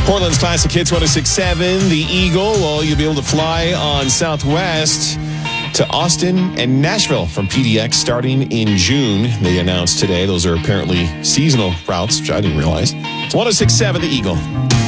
Portland's Classic Hits 106.7. The Eagle. Well, you'll be able to fly on Southwest to Austin and Nashville from PDX starting in June. They announced today. Those are apparently seasonal routes, which I didn't realize. 106.7, The Eagle.